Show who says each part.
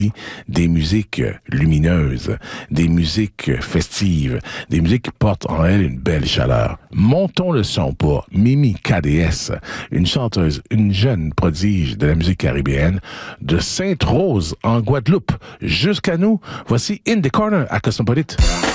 Speaker 1: des musiques lumineuses, des musiques festives, des musiques qui portent en elles une belle chaleur. Montons le son pour Mimi KDS, une chanteuse, une jeune prodige de la musique caribéenne de Sainte-Rose en Guadeloupe. Jusqu'à nous, voici In the Corner à Cosmopolite.